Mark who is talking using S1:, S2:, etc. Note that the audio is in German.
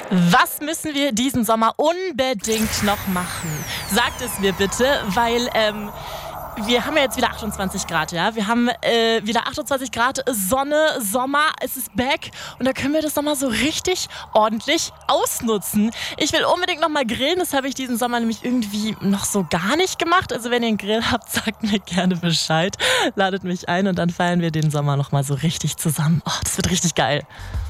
S1: Was müssen wir diesen Sommer unbedingt noch machen? Sagt es mir bitte, weil wir haben ja jetzt wieder 28 Grad, ja? Wir haben wieder 28 Grad, Sonne, Sommer, es ist back und da können wir das nochmal so richtig ordentlich ausnutzen. Ich will unbedingt nochmal grillen, das habe ich diesen Sommer nämlich irgendwie noch so gar nicht gemacht. Also wenn ihr einen Grill habt, sagt mir gerne Bescheid, ladet mich ein und dann feiern wir den Sommer nochmal so richtig zusammen. Oh, das wird richtig geil.